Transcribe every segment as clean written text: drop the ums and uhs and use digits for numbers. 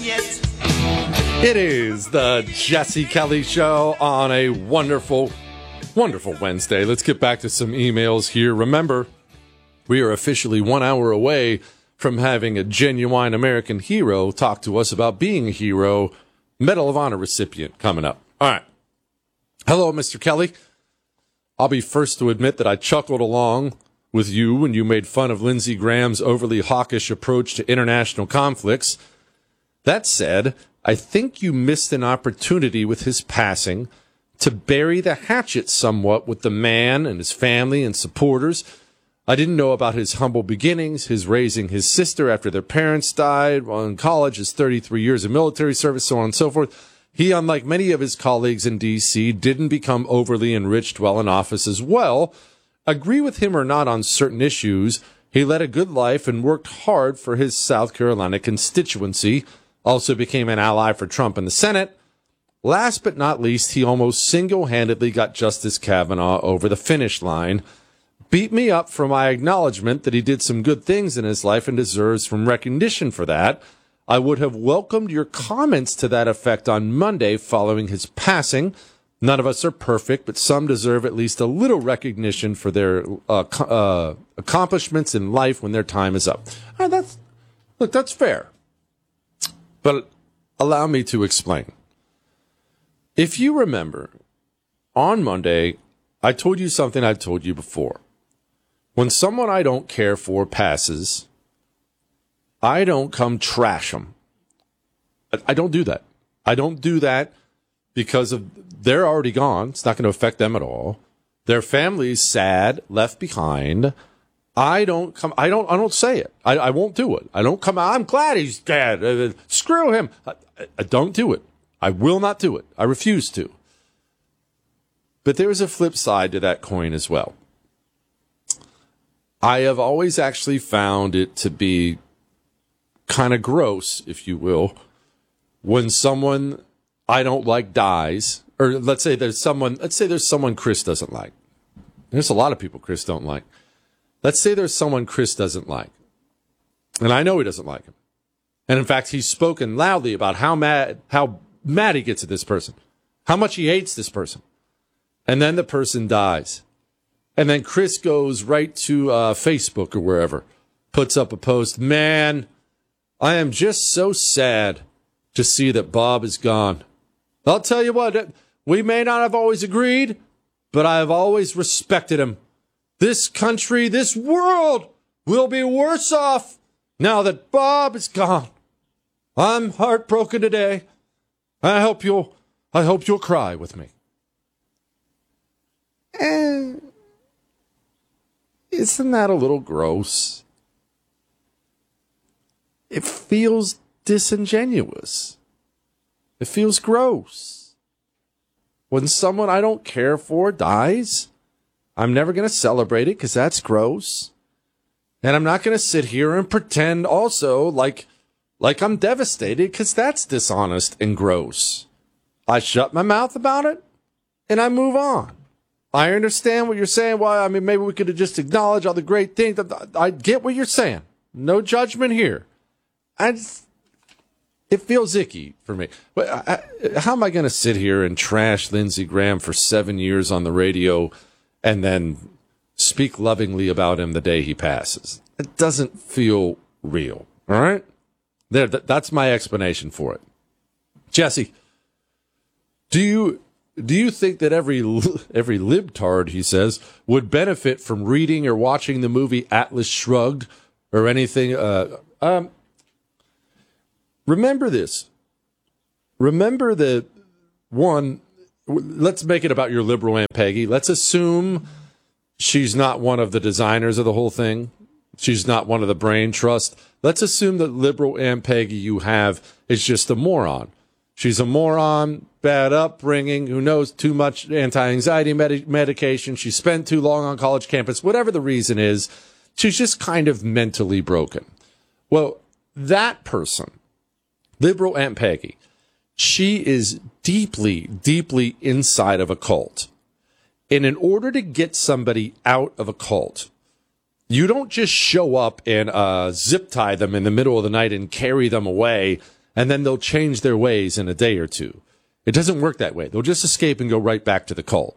It is the Jesse Kelly Show on a wonderful, wonderful Wednesday. Let's get back to some emails here. Remember, we are officially 1 hour away from having a genuine American hero talk to us about being a hero. Medal of Honor recipient coming up. All right. Hello, Mr. Kelly. I'll be first to admit that I chuckled along with you when you made fun of Lindsey Graham's overly hawkish approach to international conflicts. That said, I think you missed an opportunity with his passing to bury the hatchet somewhat with the man and his family and supporters. I didn't know about his humble beginnings, his raising his sister after their parents died while in college, his 33 years of military service, so on and so forth. He, unlike many of his colleagues in D.C., didn't become overly enriched while in office as well. Agree with him or not on certain issues, he led a good life and worked hard for his South Carolina constituency. Also became an ally for Trump in the Senate. Last but not least, he almost single-handedly got Justice Kavanaugh over the finish line. Beat me up for my acknowledgement that he did some good things in his life and deserves some recognition for that. I would have welcomed your comments to that effect on Monday following his passing. None of us are perfect, but some deserve at least a little recognition for their accomplishments in life when their time is up. That's fair. But allow me to explain. If you remember, on Monday, I told you something I've told you before. When someone I don't care for passes, I don't come trash them. I don't do that. I don't do that because they're already gone. It's not going to affect them at all. Their family's sad, left behind. I don't say it. I won't do it. I don't come out. I'm glad he's dead. Screw him. I don't do it. I will not do it. I refuse to. But there is a flip side to that coin as well. I have always actually found it to be kind of gross, if you will, when someone I don't like dies, or let's say there's someone Chris doesn't like. There's a lot of people Chris don't like. Let's say there's someone Chris doesn't like, and I know he doesn't like him. And in fact, he's spoken loudly about how mad he gets at this person, how much he hates this person. And then the person dies. And then Chris goes right to Facebook or wherever, puts up a post, man, I am just so sad to see that Bob is gone. I'll tell you what, we may not have always agreed, but I have always respected him. This country, this world will be worse off now that Bob is gone. I'm heartbroken today. I hope you'll cry with me. And isn't that a little gross? It feels disingenuous. It feels gross. When someone I don't care for dies, I'm never going to celebrate it because that's gross. And I'm not going to sit here and pretend also like I'm devastated because that's dishonest and gross. I shut my mouth about it and I move on. I understand what you're saying. Well, I mean, maybe we could have just acknowledged all the great things. I get what you're saying. No judgment here. It feels icky for me. But how am I going to sit here and trash Lindsey Graham for 7 years on the radio and then speak lovingly about him the day he passes? It doesn't feel real. All right? That's my explanation for it. Jesse, do you think that every libtard, he says, would benefit from reading or watching the movie Atlas Shrugged or anything? Remember this. Remember that, one, let's make it about your liberal Aunt Peggy. Let's assume she's not one of the designers of the whole thing. She's not one of the brain trust. Let's assume that liberal Aunt Peggy you have is just a moron. She's a moron, bad upbringing, who knows too much anti-anxiety medication. She spent too long on college campus. Whatever the reason is, she's just kind of mentally broken. Well, that person, liberal Aunt Peggy, she is deeply, deeply inside of a cult. And in order to get somebody out of a cult, you don't just show up and zip tie them in the middle of the night and carry them away and then they'll change their ways in a day or two. It doesn't work that way. They'll just escape and go right back to the cult.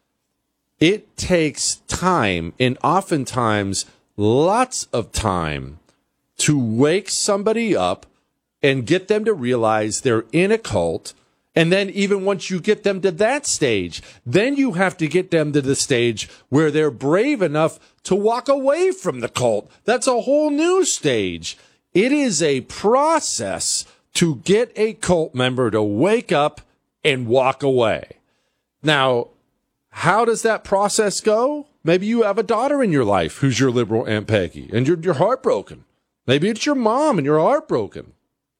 It takes time, and oftentimes lots of time, to wake somebody up and get them to realize they're in a cult. And then even once you get them to that stage, then you have to get them to the stage where they're brave enough to walk away from the cult. That's a whole new stage. It is a process to get a cult member to wake up and walk away. Now, how does that process go? Maybe you have a daughter in your life who's your liberal Aunt Peggy, and you're heartbroken. Maybe it's your mom and you're heartbroken.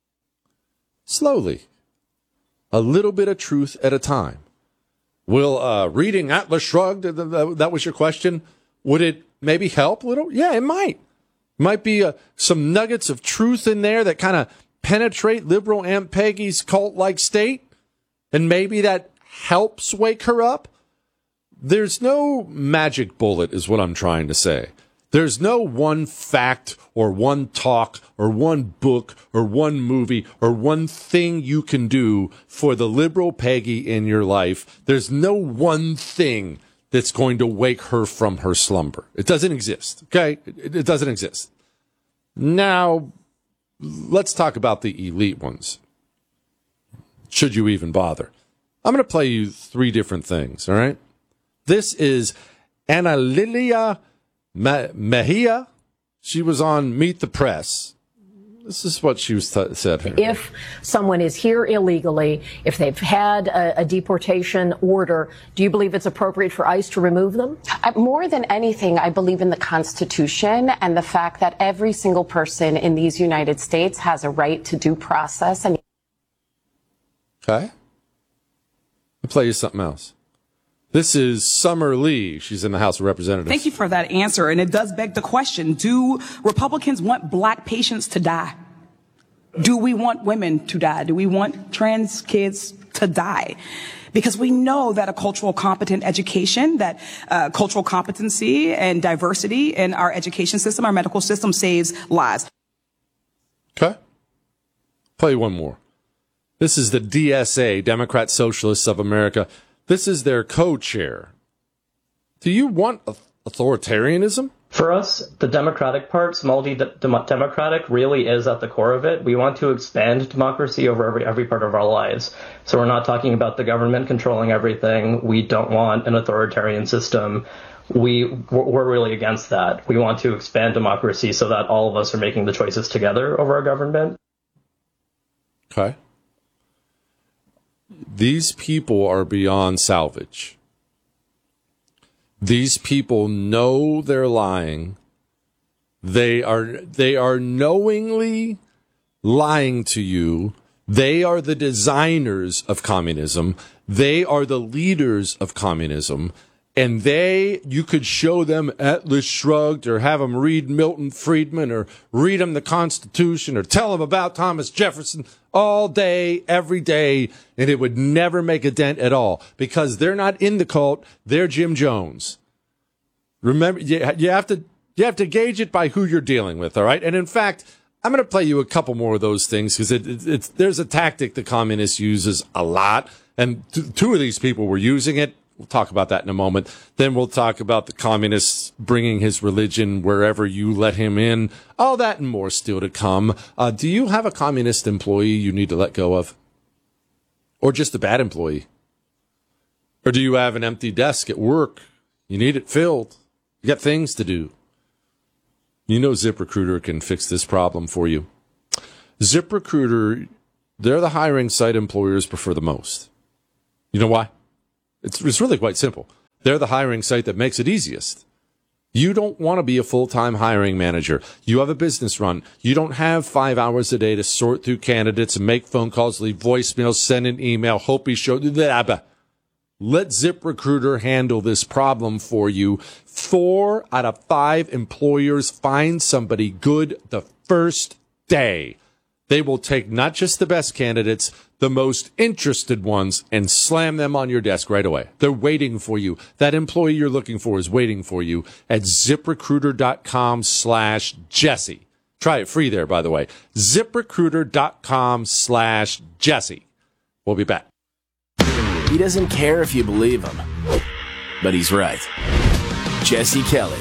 Slowly, a little bit of truth at a time. Will reading Atlas Shrugged, that was your question, would it maybe help a little? Yeah, it might. Might be some nuggets of truth in there that kind of penetrate liberal Aunt Peggy's cult-like state, and maybe that helps wake her up. There's no magic bullet, is what I'm trying to say. There's no one fact or one talk or one book or one movie or one thing you can do for the liberal Peggy in your life. There's no one thing that's going to wake her from her slumber. It doesn't exist, okay? It doesn't exist. Now, let's talk about the elite ones. Should you even bother? I'm going to play you 3 different things, all right? This is Ana Lilia Mejia. She was on Meet the Press. This is what she was said here. If someone is here illegally, if they've had a deportation order, do you believe it's appropriate for ICE to remove them? More than anything, I believe in the Constitution and the fact that every single person in these United States has a right to due process. And okay. I'll play you something else. This is Summer Lee. She's in the House of Representatives. Thank you for that answer. And it does beg the question, do Republicans want black patients to die? Do we want women to die? Do we want trans kids to die? Because we know that a cultural competent education, that cultural competency and diversity in our education system, our medical system, saves lives. Okay. Play one more. This is the DSA, Democrat Socialists of America. This is their co-chair. Do you want authoritarianism? For us, the Democratic part, democratic, really is at the core of it. We want to expand democracy over every part of our lives. So we're not talking about the government controlling everything. We don't want an authoritarian system. We're really against that. We want to expand democracy so that all of us are making the choices together over our government. Okay. These people are beyond salvage. These people know they're lying. They are knowingly lying to you. They are the designers of communism. They are the leaders of communism. And you could show them Atlas Shrugged or have them read Milton Friedman or read them the Constitution or tell them about Thomas Jefferson all day, every day, and it would never make a dent at all because they're not in the cult. They're Jim Jones. Remember, you have to gauge it by who you're dealing with, all right? And in fact, I'm going to play you a couple more of those things because there's a tactic the communists uses a lot, and 2 of these people were using it. We'll talk about that in a moment. Then we'll talk about the communists bringing his religion wherever you let him in. All that and more still to come. Do you have a communist employee you need to let go of? Or just a bad employee? Or do you have an empty desk at work? You need it filled. You got things to do. You know ZipRecruiter can fix this problem for you. ZipRecruiter, they're the hiring site employers prefer the most. You know why? It's really quite simple. They're the hiring site that makes it easiest. You don't want to be a full-time hiring manager. You have a business run. You don't have 5 hours a day to sort through candidates and make phone calls, leave voicemails, send an email, hope he showed. Let ZipRecruiter handle this problem for you. 4 out of 5 employers find somebody good the first day. They will take not just the best candidates, the most interested ones, and slam them on your desk right away. They're waiting for you. That employee you're looking for is waiting for you at ZipRecruiter.com/Jesse. Try it free there, by the way. ZipRecruiter.com/Jesse. We'll be back. He doesn't care if you believe him, but he's right. Jesse Kelly.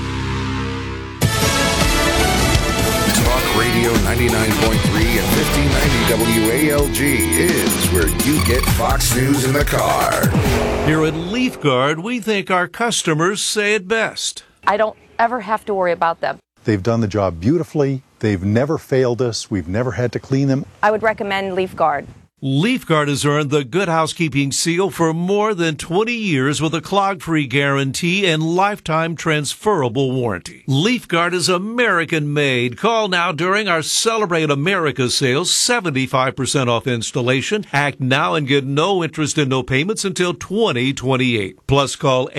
Talk Radio 99.3 and 1590 WALG is where you get Fox News in the car. Here at LeafGuard, we think our customers say it best. I don't ever have to worry about them. They've done the job beautifully. They've never failed us. We've never had to clean them. I would recommend LeafGuard. LeafGuard has earned the Good Housekeeping seal for more than 20 years with a clog-free guarantee and lifetime transferable warranty. LeafGuard is American-made. Call now during our Celebrate America sales, 75% off installation. Act now and get no interest and no payments until 2028. Plus, call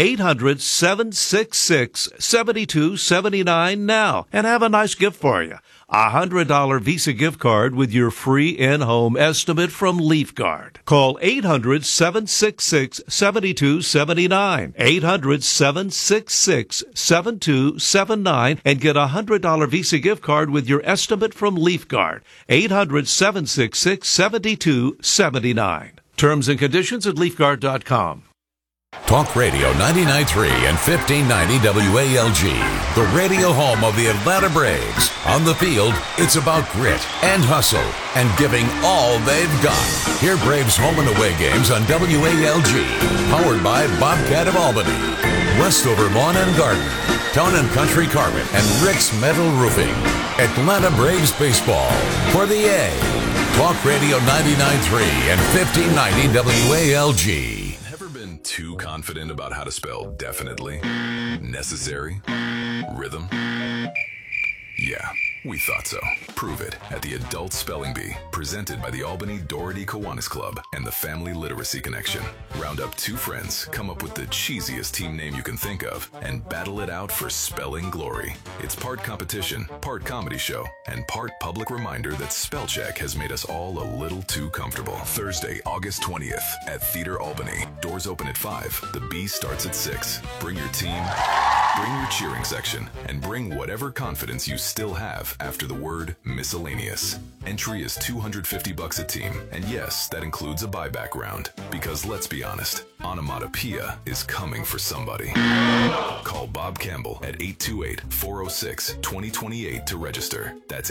800-766-7279 now and have a nice gift for you. A $100 Visa gift card with your free in-home estimate from LeafGuard. Call 800-766-7279. 800-766-7279 and get a $100 Visa gift card with your estimate from LeafGuard. 800-766-7279. Terms and conditions at LeafGuard.com. Talk Radio 99.3 and 1590 WALG, the radio home of the Atlanta Braves. On the field, it's about grit and hustle and giving all they've got. Hear Braves home and away games on WALG, powered by Bobcat of Albany, Westover Lawn and Garden, Town and Country Carpet, and Rick's Metal Roofing. Atlanta Braves baseball for the A. Talk Radio 99.3 and 1590 WALG. Too confident about how to spell definitely, necessary, rhythm? Yeah, we thought so. Prove it at the Adult Spelling Bee, presented by the Albany Doherty Kiwanis Club and the Family Literacy Connection. Round up two friends, come up with the cheesiest team name you can think of, and battle it out for spelling glory. It's part competition, part comedy show, and part public reminder that spell check has made us all a little too comfortable. Thursday, August 20th at Theater Albany. Doors open at 5. The Bee starts at 6. Bring your team, bring your cheering section, and bring whatever confidence you still have after the word miscellaneous. Entry is $250 a team, and yes, that includes a buyback round. Because let's be honest, onomatopoeia is coming for somebody. Call Bob Campbell at 828-406-2028 to register. That's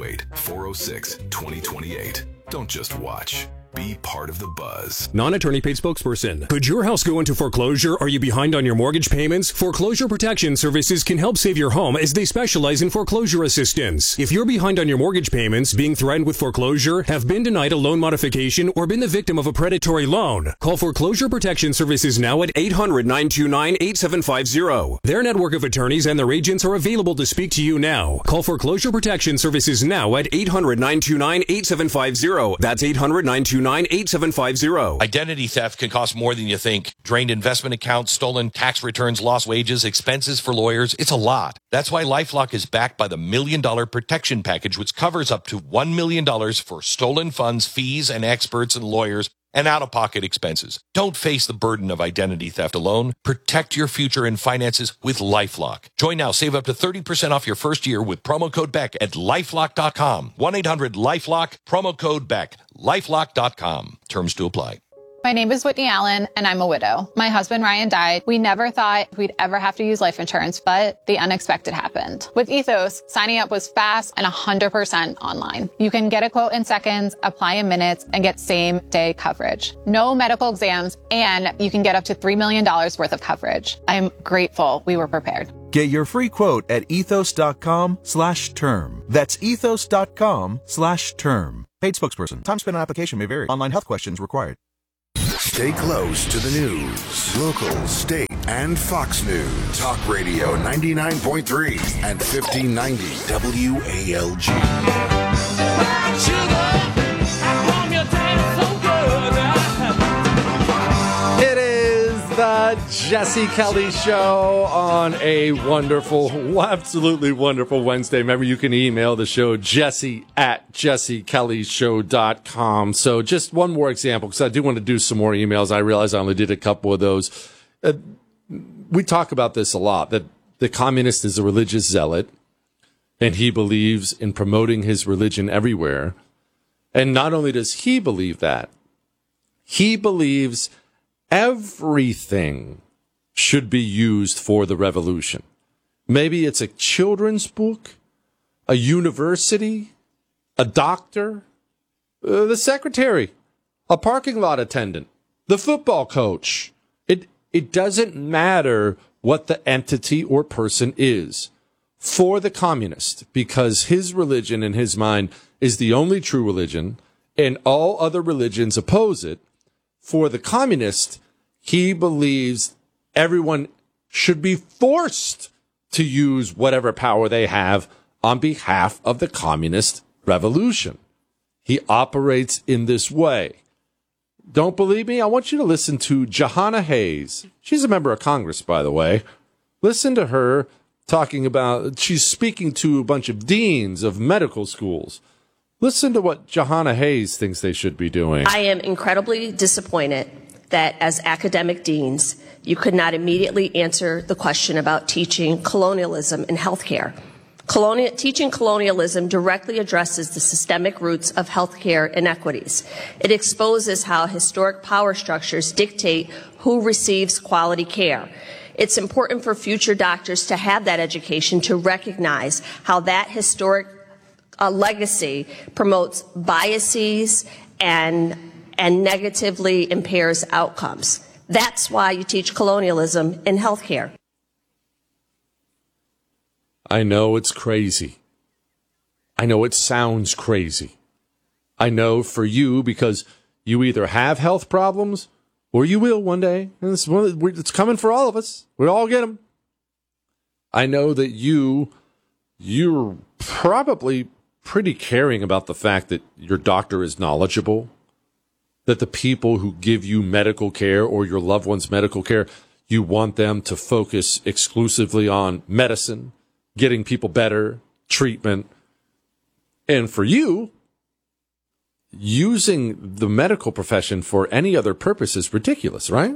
828-406-2028. Don't just watch. Be part of the buzz. Non-attorney paid spokesperson. Could your house go into foreclosure? Are you behind on your mortgage payments? Foreclosure Protection Services can help save your home as they specialize in foreclosure assistance. If you're behind on your mortgage payments, being threatened with foreclosure, have been denied a loan modification, or been the victim of a predatory loan, call Foreclosure Protection Services now at 800-929-8750. Their network of attorneys and their agents are available to speak to you now. Call Foreclosure Protection Services now at 800-929-8750. That's 800-929-8750. Identity theft can cost more than you think. Drained investment accounts, stolen tax returns, lost wages, expenses for lawyers. It's a lot. That's why LifeLock is backed by the $1 Million Protection Package, which covers up to $1 million for stolen funds, fees, and experts and lawyers, and out-of-pocket expenses. Don't face the burden of identity theft alone. Protect your future and finances with LifeLock. Join now. Save up to 30% off your first year with promo code BECK at LifeLock.com. 1-800-LifeLock, promo code BECK. LifeLock.com. Terms to apply. My name is Whitney Allen, and I'm a widow. My husband, Ryan, died. We never thought we'd ever have to use life insurance, but the unexpected happened. With Ethos, signing up was fast and 100% online. You can get a quote in seconds, apply in minutes, and get same-day coverage. No medical exams, and you can get up to $3 million worth of coverage. I'm grateful we were prepared. Get your free quote at ethos.com/term. That's ethos.com/term. Paid spokesperson. Time spent on application may vary. Online health questions required. Stay close to the news, local, state, and Fox News. Talk Radio 99.3 and 1590 WALG. It is the Jesse Kelly Show on a wonderful, absolutely wonderful Wednesday. Remember, you can email the show, jesse@jessekellyshow.com. So just one more example, because I do want to do some more emails. I realize I only did a couple of those. We talk about this a lot, that the communist is a religious zealot and he believes in promoting his religion everywhere. And not only does he believe that, he believes everything should be used for the revolution. Maybe it's a children's book, a university, a doctor, the secretary, a parking lot attendant, the football coach. It doesn't matter what the entity or person is for the communist, because his religion in his mind is the only true religion and all other religions oppose it. For the communist, he believes everyone should be forced to use whatever power they have on behalf of the communist revolution. He operates in this way. Don't believe me? I want you to listen to Jahana Hayes. She's a member of Congress, by the way. Listen to her talking about, she's speaking to a bunch of deans of medical schools. Listen to what Jahana Hayes thinks they should be doing. I am incredibly disappointed that as academic deans, you could not immediately answer the question about teaching colonialism in healthcare. Teaching colonialism directly addresses the systemic roots of healthcare inequities. It exposes how historic power structures dictate who receives quality care. It's important for future doctors to have that education to recognize how that historic legacy promotes biases and negatively impairs outcomes. That's why you teach colonialism in healthcare. I know it's crazy. I know it sounds crazy. I know for you, because you either have health problems or you will one day. And it's coming for all of us. We all get them. I know that you're probably pretty caring about the fact that your doctor is knowledgeable, that the people who give you medical care or your loved one's medical care, you want them to focus exclusively on medicine, getting people better, treatment. And for you, using the medical profession for any other purpose is ridiculous, right?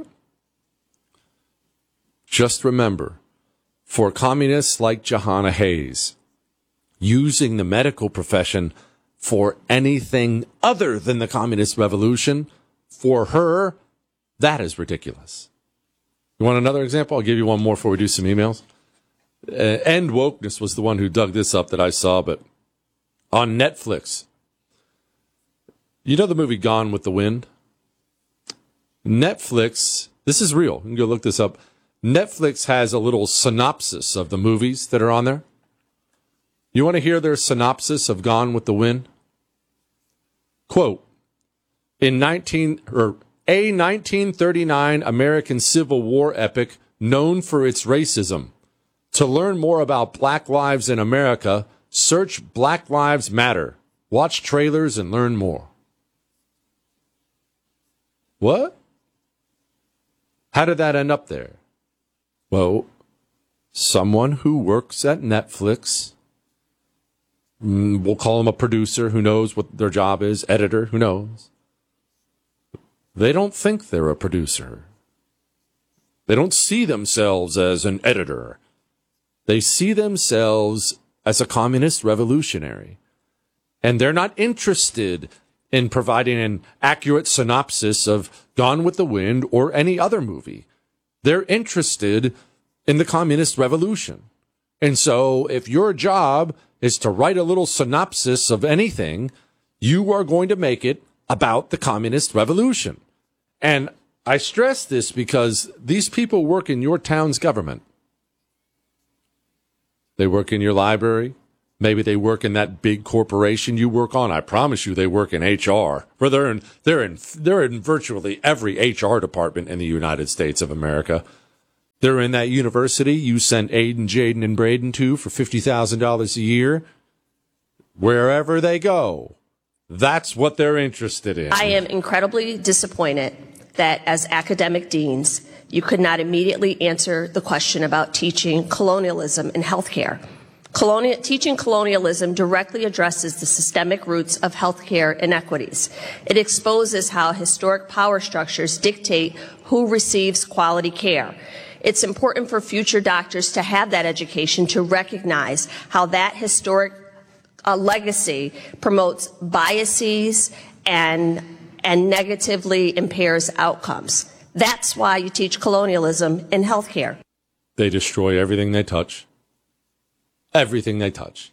Just remember, for communists like Jahana Hayes, using the medical profession for anything other than the communist revolution, for her, that is ridiculous. You want another example? I'll give you one more before we do some emails. End Wokeness was the one who dug this up that I saw, but on Netflix, you know the movie Gone with the Wind? Netflix, this is real. You can go look this up. Netflix has a little synopsis of the movies that are on there. You want to hear their synopsis of Gone with the Wind? Quote, a 1939 American Civil War epic known for its racism. To learn more about Black lives in America, search Black Lives Matter. Watch trailers and learn more. What? How did that end up there? Well, someone who works at Netflix, we'll call him a producer who knows what their job is, editor, who knows. They don't think they're a producer. They don't see themselves as an editor. They see themselves as a communist revolutionary. And they're not interested in providing an accurate synopsis of Gone with the Wind or any other movie. They're interested in the communist revolution. And so if your job is to write a little synopsis of anything, you are going to make it about the communist revolution. And I stress this because these people work in your town's government. They work in your library. Maybe they work in that big corporation you work on. I promise you they work in HR. Or they're in virtually every HR department in the United States of America. They're in that university you sent Aiden, Jaden, and Braden to for $50,000 a year. Wherever they go, that's what they're interested in. I am incredibly disappointed that as academic deans, you could not immediately answer the question about teaching colonialism in healthcare. Teaching colonialism directly addresses the systemic roots of healthcare inequities. It exposes how historic power structures dictate who receives quality care. It's important for future doctors to have that education to recognize how that historic legacy promotes biases and negatively impairs outcomes. That's why you teach colonialism in healthcare. They destroy everything they touch. Everything they touch.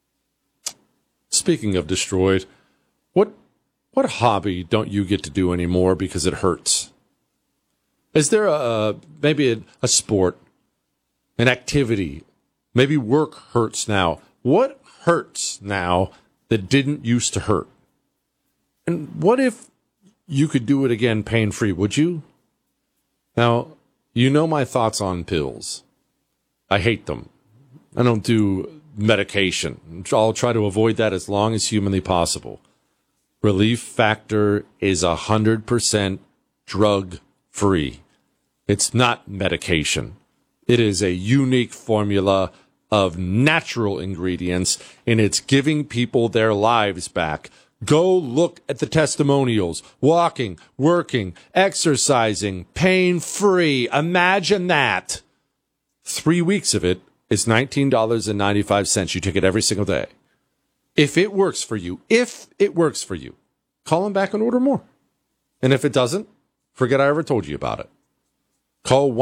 Speaking of destroyed, what hobby don't you get to do anymore because it hurts? Is there maybe a sport, an activity, maybe work hurts now? What hurts now that didn't used to hurt? And what if you could do it again pain-free? Would you? Now, you know my thoughts on pills. I hate them. I don't do medication. I'll try to avoid that as long as humanly possible. Relief Factor is 100% drug-free. It's not medication. It is a unique formula of natural ingredients, and it's giving people their lives back. Go look at the testimonials. Walking, working, exercising, pain-free. Imagine that. 3 weeks of it is $19.95. You take it every single day. If it works for you, call them back and order more. And if it doesn't, forget I ever told you about it. Call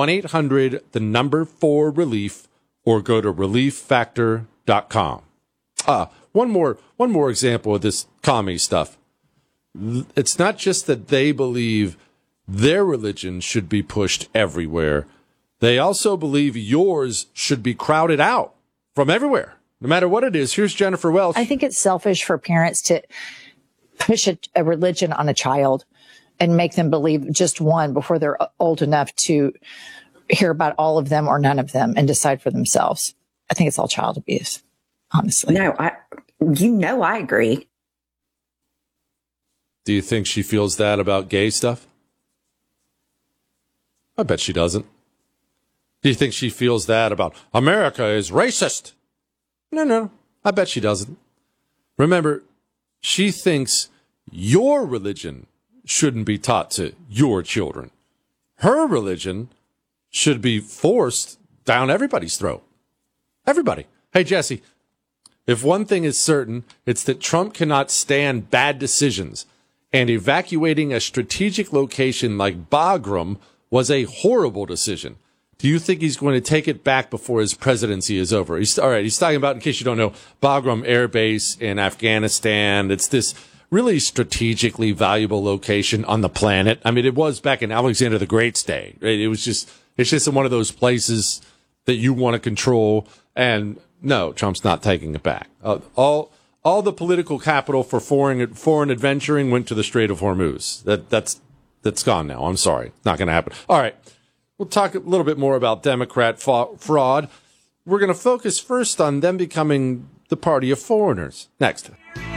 1-800-4RELIEF or go to relieffactor.com. One more example of this commie stuff. It's not just that they believe their religion should be pushed everywhere. They also believe yours should be crowded out from everywhere, no matter what it is. Here's Jennifer Welch. I think it's selfish for parents to push a religion on a child and make them believe just one before they're old enough to hear about all of them or none of them and decide for themselves. I think it's all child abuse, honestly. No, I agree. Do you think she feels that about gay stuff? I bet she doesn't. Do you think she feels that about America is racist? No, I bet she doesn't. Remember, she thinks your religion shouldn't be taught to your children. Her religion should be forced down everybody's throat. Everybody. Hey, Jesse, if one thing is certain, it's that Trump cannot stand bad decisions, and evacuating a strategic location like Bagram was a horrible decision. Do you think he's going to take it back before his presidency is over? He's talking about, in case you don't know, Bagram Air Base in Afghanistan. It's this really strategically valuable location on the planet. I mean, it was back in Alexander the Great's day. Right? It's just one of those places that you want to control. And no, Trump's not taking it back. All the political capital for foreign adventuring went to the Strait of Hormuz. That's gone now. I'm sorry. Not going to happen. All right. We'll talk a little bit more about Democrat fraud. We're going to focus first on them becoming the party of foreigners. Next.